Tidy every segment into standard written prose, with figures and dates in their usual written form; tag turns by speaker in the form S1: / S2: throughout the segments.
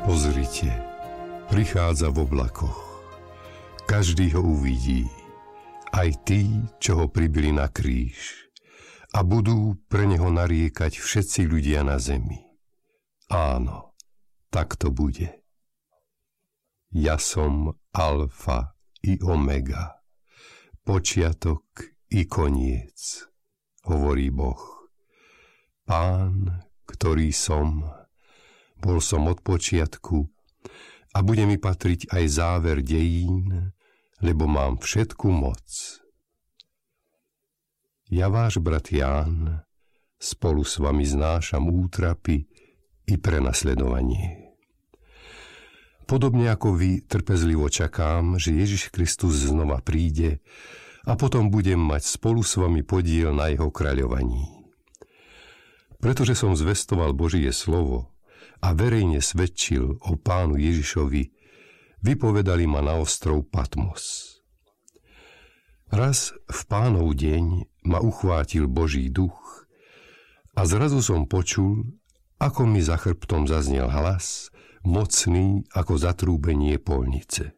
S1: Pozrite, prichádza v oblakoch. Každý ho uvidí, aj tí, čo ho pribili na kríž. A budú pre neho nariekať všetci ľudia na zemi. Áno, tak to bude. Ja som Alfa i Omega, počiatok i koniec, hovorí Boh. Pán, ktorý som, bol som od počiatku a bude mi patriť aj záver dejín, lebo mám všetku moc. Ja, váš brat Ján, spolu s vami znášam útrapy i prenasledovanie. Podobne ako vy trpezlivo čakám, že Ježiš Kristus znova príde a potom budem mať spolu s vami podiel na jeho kráľovaní. Pretože som zvestoval Božie slovo a verejne svedčil o Pánu Ježišovi, vypovedali ma na ostrov Patmos. Raz v Pánov deň ma uchvátil Boží duch a zrazu som počul, ako mi za chrbtom zaznel hlas, mocný ako zatrúbenie polnice.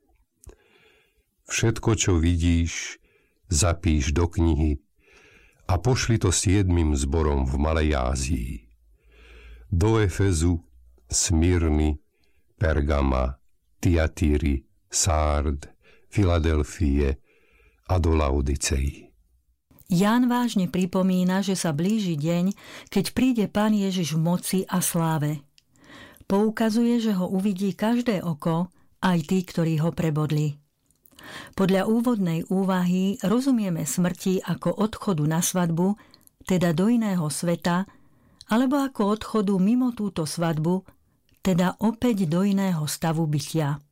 S1: Všetko, čo vidíš, zapíš do knihy a pošli to 7 zborom v Malej Ázii. Do Efezu, Smyrny, Pergama, Tiatýry, Sárd, Filadelfie a do Laodicei.
S2: Ján vážne pripomína, že sa blíži deň, keď príde Pán Ježiš v moci a sláve. Poukazuje, že ho uvidí každé oko, aj tí, ktorí ho prebodli. Podľa úvodnej úvahy rozumieme smrti ako odchodu na svadbu, teda do iného sveta, alebo ako odchodu mimo túto svadbu, teda opäť do iného stavu bytia.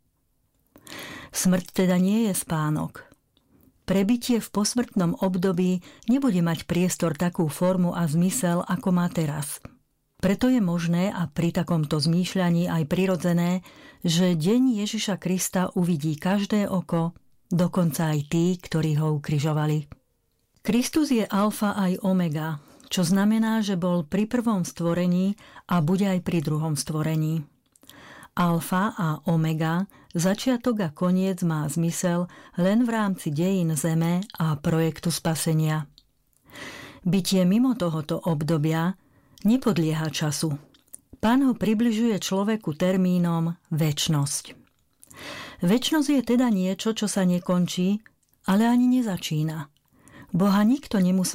S2: Smrť teda nie je spánok. Prebytie v posmrtnom období nebude mať priestor takú formu a zmysel, ako má teraz. Preto je možné a pri takomto zmýšľaní aj prirodzené, že deň Ježiša Krista uvidí každé oko, dokonca aj tí, ktorí ho ukrižovali. Kristus je alfa aj omega, čo znamená, že bol pri prvom stvorení a bude aj pri druhom stvorení. Alfa a omega, začiatok a koniec má zmysel len v rámci dejín zeme a projektu spasenia. Bytie mimo tohoto obdobia nepodlieha času. Pán ho približuje človeku termínom večnosť. Večnosť je teda niečo, čo sa nekončí, ale ani nezačína. Boha nikto nemusel